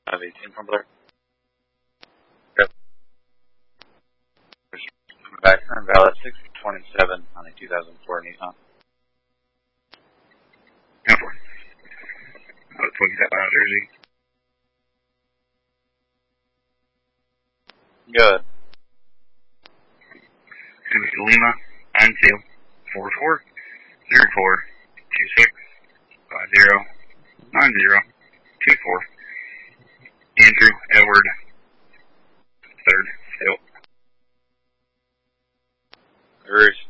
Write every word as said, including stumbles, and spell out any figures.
five eighteen from Blair. Yep. Back turn valid six twenty-seven on a two thousand four Nissan. ten four. Uh, twenty-seven out of Jersey. Good. Lima, nine two, four four, zero four, two six, five zero, nine zero, two four. Andrew Edward, third, still. Bruce.